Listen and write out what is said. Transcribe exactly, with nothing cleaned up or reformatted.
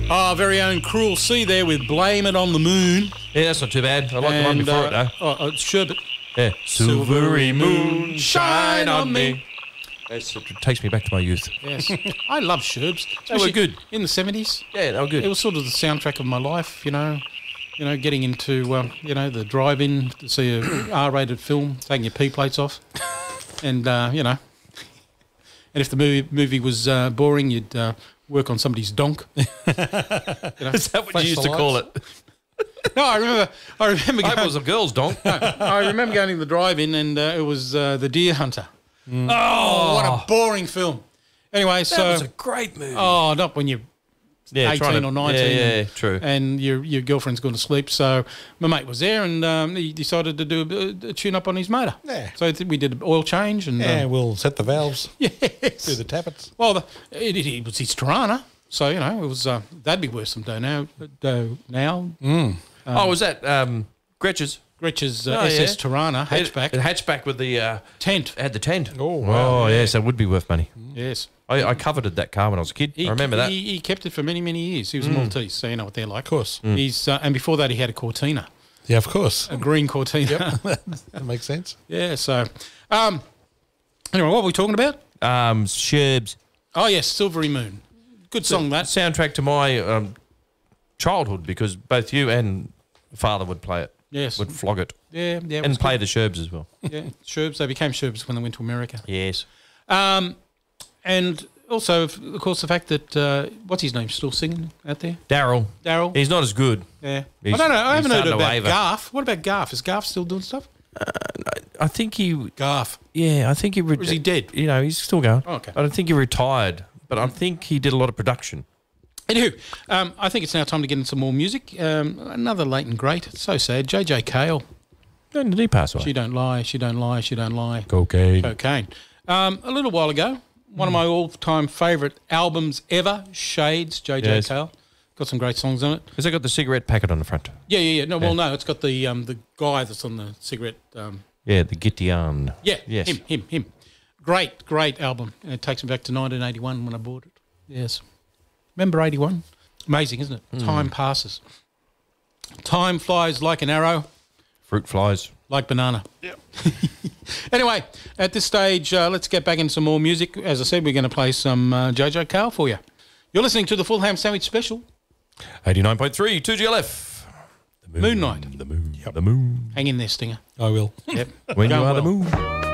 Our very own Cruel Sea there with Blame It on the Moon. Yeah, that's not too bad. I like and, the one before uh, it, though. Oh, oh, Sherbet. Yeah. Silvery moon, shine on me. That's, it takes me back to my youth. Yes. I love Sherbs. They were good. In the seventies. Yeah, they were good. It was sort of the soundtrack of my life, you know. You know, getting into, um, you know, the drive-in to see a R-rated film, taking your P-plates off. And, uh, you know, and if the movie, movie was uh, boring, you'd uh, work on somebody's donk. You know, Is that what you used to lights. call it? No, I remember. I remember. That Going, was a girl's donk. no, I remember going to the drive-in, and uh, it was uh, The Deer Hunter. Mm. Oh, what a boring film! Anyway, That so was a great movie. oh, not when you're yeah, eighteen trying to- or nineteen. Yeah, yeah, and, true. And your your girlfriend's gone to sleep, so my mate was there, and um, he decided to do a, a tune-up on his motor. Yeah. So I think we did an oil change, and Yeah, um, we'll set the valves, yes, do the tappets. well, the, it, it, it was his Tirana, so you know it was uh, that'd be worse than do now. Do now. Mm. oh, was that um, Gretches? Gretsch's uh, Oh, S S yeah. Tirana hatchback The hatchback with the uh, tent. had the tent. Oh, wow. Oh, yes, that would be worth money. Yes. I, I coveted that car when I was a kid. He, I remember that. He, he kept it for many, many years. He was a Maltese, so you know what they're like. Of course. He's uh, and before that he had a Cortina, Yeah, of course. a green Cortina. That makes sense. Yeah. So, um, anyway, what were we talking about? Um, Sherbs. Oh yes, Silvery Moon. Good song that. Soundtrack to my um, childhood because both you and father would play it. Yes. Would flog it. Yeah, yeah. it And was play the Sherbs as well. good. Yeah, Sherbs. They became Sherbs when they went to America. Yes. Um, and also, of of course, the fact that uh, what's his name still singing out there, Daryl. Daryl. He's not as good. Yeah. I He's- don't know. I he's haven't heard starting to about waver. Garth. What about Garth? Is Garth still doing stuff? I think he. Garth. Yeah, I think he. Re- Or is he dead? You know, he's still going. Oh, okay. I don't think he retired, but I think he did a lot of production. Anywho, um, I think it's now time to get into some more music. Um, another late and great. It's so sad. J J Cale. When did he pass away? She don't lie. She don't lie. She don't lie. Cocaine. Cocaine. Um, a little while ago, one of my all-time favourite albums ever, Shades, J J Yes. Cale. Got some great songs on it. Has it got the cigarette packet on the front? Yeah, yeah, yeah. No, well, no, it's got the um, the guy that's on the cigarette. Um, Yeah, the Gideon. yeah, Yes. him, him, him. Great, great album. And it takes me back to nineteen eighty-one when I bought it. Yes. Remember eighty-one? Amazing, isn't it? Time passes. Time flies like an arrow, Fruit flies. like banana. Yeah. Anyway, at this stage, uh, let's get back into some more music. As I said, we're going to play some uh, J J Cale for you. You're listening to the Full Ham Sandwich Special. eighty-nine point three, two G L F. The Moon Night. The moon. The moon. Hang in there, Stinger. I will. Yep. When you Going are the well. moon.